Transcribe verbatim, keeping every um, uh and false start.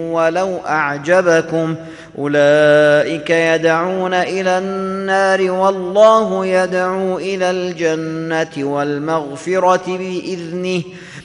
ولو أعجبكم أولئك يدعون إلى النار والله يدعو إلى الجنة والمغفرة بإذنه